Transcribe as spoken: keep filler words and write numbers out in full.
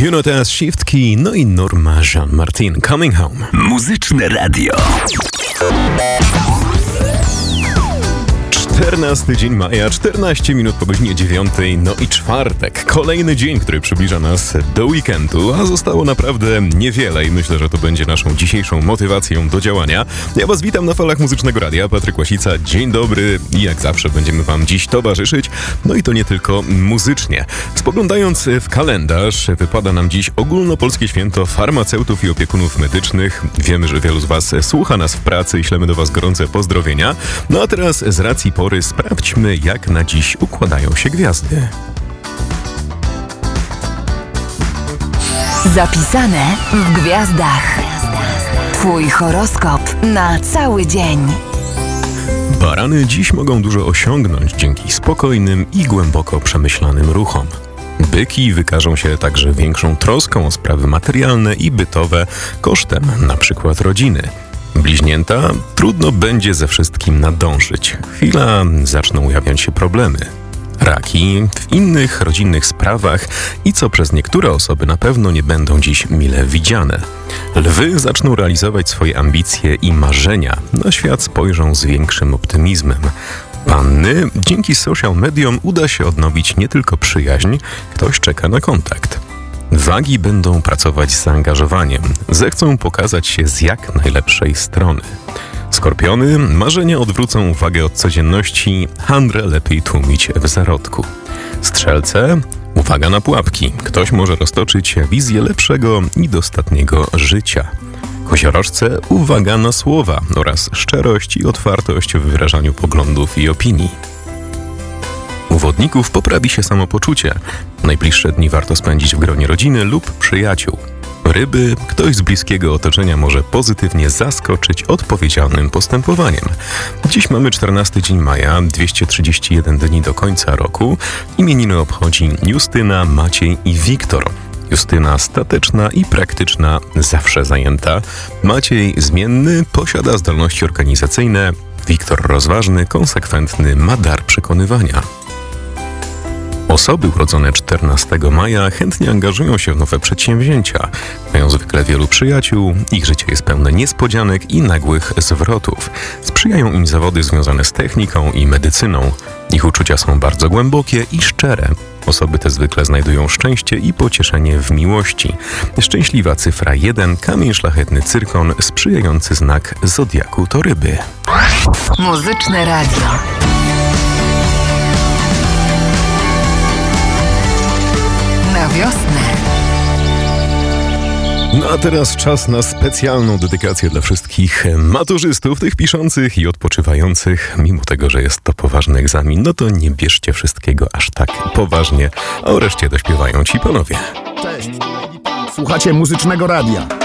Junotas, Shift Key, no i Norma Jean Martin, Coming Home. Muzyczne radio. czternasty dzień maja, czternaście minut po godzinie dziewiątej, no i czwartek. Kolejny dzień, który przybliża nas do weekendu, a zostało naprawdę niewiele i myślę, że to będzie naszą dzisiejszą motywacją do działania. Ja was witam na falach Muzycznego Radia, Patryk Łasica, dzień dobry i jak zawsze będziemy wam dziś towarzyszyć, no i to nie tylko muzycznie. Spoglądając w kalendarz, wypada nam dziś ogólnopolskie święto farmaceutów i opiekunów medycznych. Wiemy, że wielu z was słucha nas w pracy i ślemy do was gorące pozdrowienia. No a teraz z racji pory sprawdźmy, jak na dziś układają się gwiazdy. Zapisane w gwiazdach. Twój horoskop na cały dzień. Barany dziś mogą dużo osiągnąć dzięki spokojnym i głęboko przemyślanym ruchom. Byki wykażą się także większą troską o sprawy materialne i bytowe kosztem np. rodziny. Bliźnięta, trudno będzie ze wszystkim nadążyć. Chwila zaczną ujawniać się problemy. Raki w innych rodzinnych sprawach i co przez niektóre osoby na pewno nie będą dziś mile widziane. Lwy zaczną realizować swoje ambicje i marzenia. Na świat spojrzą z większym optymizmem. Panny, dzięki social mediom uda się odnowić nie tylko przyjaźń, ktoś czeka na kontakt. Wagi będą pracować z zaangażowaniem, zechcą pokazać się z jak najlepszej strony. Skorpiony, marzenia odwrócą uwagę od codzienności, handrę lepiej tłumić w zarodku. Strzelce, uwaga na pułapki, ktoś może roztoczyć wizję lepszego i dostatniego życia. Koziorożce, uwaga na słowa oraz szczerość i otwartość w wyrażaniu poglądów i opinii. U wodników poprawi się samopoczucie. Najbliższe dni warto spędzić w gronie rodziny lub przyjaciół. Ryby, ktoś z bliskiego otoczenia może pozytywnie zaskoczyć odpowiedzialnym postępowaniem. Dziś mamy czternasty dzień maja, dwieście trzydzieści jeden dni do końca roku. Imieniny obchodzi Justyna, Maciej i Wiktor. Justyna stateczna i praktyczna, zawsze zajęta. Maciej zmienny, posiada zdolności organizacyjne. Wiktor rozważny, konsekwentny, ma dar przekonywania. Osoby urodzone czternastego maja chętnie angażują się w nowe przedsięwzięcia. Mają zwykle wielu przyjaciół, ich życie jest pełne niespodzianek i nagłych zwrotów. Sprzyjają im zawody związane z techniką i medycyną. Ich uczucia są bardzo głębokie i szczere. Osoby te zwykle znajdują szczęście i pocieszenie w miłości. Szczęśliwa cyfra jeden, kamień szlachetny cyrkon, sprzyjający znak zodiaku to ryby. Muzyczne radio. Na wiosnę. No a teraz czas na specjalną dedykację dla wszystkich maturzystów, tych piszących i odpoczywających. Mimo tego, że jest to poważny egzamin, no to nie bierzcie wszystkiego aż tak poważnie, a o reszcie dośpiewają ci panowie. Cześć, słuchacie Muzycznego Radia.